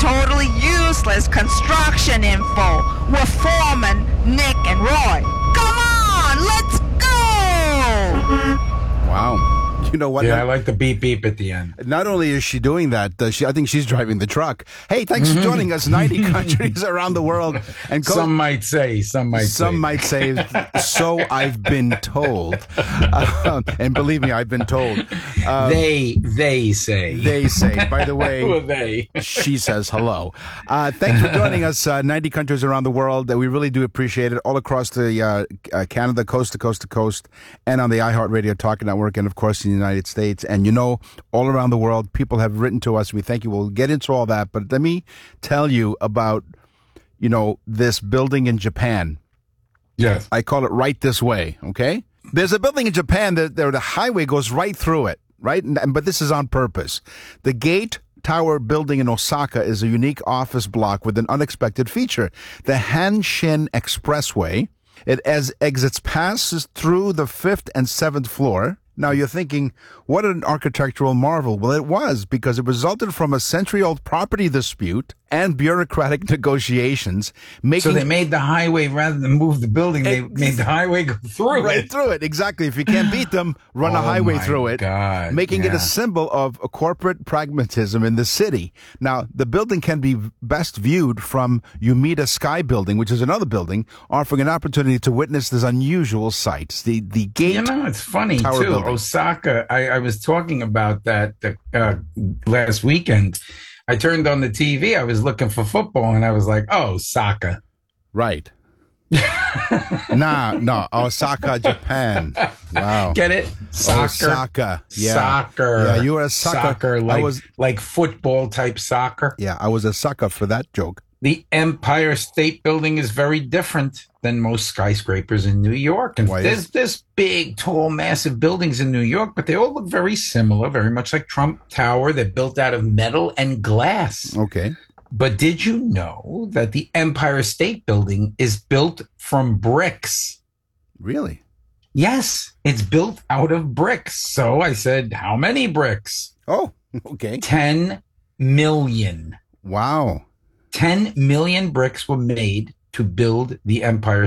totally useless construction info with Foreman, Nick, and Roy. Come on, let's go! Wow. You know what? Yeah, I like the beep beep at the end. Not only is she doing that, I think she's driving the truck. Hey, thanks for joining us. 90 countries around the world. And some might say. So I've been told. And believe me, I've been told. They say. They say. By the way, who are they? She says hello. Thanks for joining us. 90 countries around the world. We really do appreciate it. All across the Canada, coast to coast to coast, and on the iHeartRadio Talk Network, and of course in the United States. And all around the world, people have written to us. We thank you. We'll get into all that. But let me tell you about, this building in Japan. Yes. I call it Right This Way, okay? There's a building in Japan that the highway goes right through it, right? But this is on purpose. The Gate Tower building in Osaka is a unique office block with an unexpected feature. The Hanshin Expressway, as exits passes through the 5th and 7th floor. Now, you're thinking, what an architectural marvel. Well, it was, because it resulted from a century-old property dispute and bureaucratic negotiations. So they made the highway, rather than move the building, they made the highway go through it. Right through it, exactly. If you can't beat them, run a highway through it, making it a symbol of a corporate pragmatism in the city. Now, the building can be best viewed from Umeda Sky Building, which is another building, offering an opportunity to witness this unusual sight. The Gate it's funny, Tower too. building. Osaka, I was talking about that last weekend. I turned on the TV. I was looking for football, and I was like, "Oh, Osaka." Right. No, Osaka, Japan. Wow. Get it? Soccer. Osaka. Yeah. Soccer. Yeah, you were a sucker. Like football type soccer. Yeah, I was a sucker for that joke. The Empire State Building is very different than most skyscrapers in New York. And there's big, tall, massive buildings in New York, but they all look very similar, very much like Trump Tower. They're built out of metal and glass. Okay. But did you know that the Empire State Building is built from bricks? Really? Yes, it's built out of bricks. So I said, how many bricks? Oh, okay. 10 million. Wow. 10 million bricks were made to build the Empire